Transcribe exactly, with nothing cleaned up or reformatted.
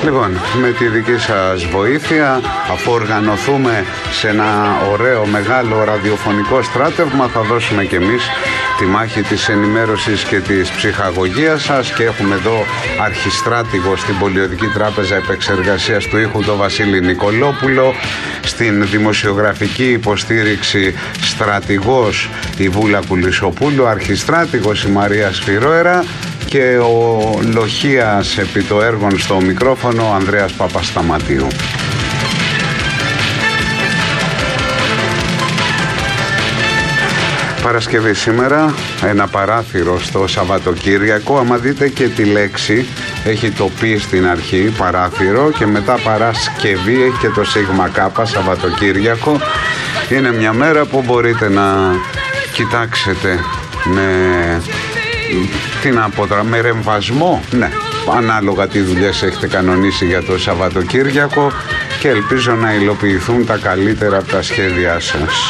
Λοιπόν, με τη δική σας βοήθεια, αφού οργανωθούμε σε ένα ωραίο μεγάλο ραδιοφωνικό στράτευμα, θα δώσουμε κι εμείς τη μάχη της ενημέρωσης και της ψυχαγωγίας σας και έχουμε εδώ αρχιστράτηγο στην Πολιοδική Τράπεζα Επεξεργασίας του Ήχου, τον Βασίλη Νικολόπουλο, στην δημοσιογραφική υποστήριξη στρατηγός η Βούλα Κουλισοπούλου, αρχιστράτηγος η Μαρία Σφυρόερα και ο Λοχίας επί το έργον στο μικρόφωνο ο Ανδρέας Παπασταματίου. Παρασκευή σήμερα, ένα παράθυρο στο Σαββατοκύριακο. Άμα δείτε και τη λέξη, έχει το πι στην αρχή, παράθυρο, και μετά Παρασκευή έχει και το σίγμα κάπα, Σαββατοκύριακο. Είναι μια μέρα που μπορείτε να κοιτάξετε με, τι να πω τώρα, με ρεμβασμό, ναι, ανάλογα τι δουλειές έχετε κανονίσει για το Σαββατοκύριακο, και ελπίζω να υλοποιηθούν τα καλύτερα από τα σχέδιά σας.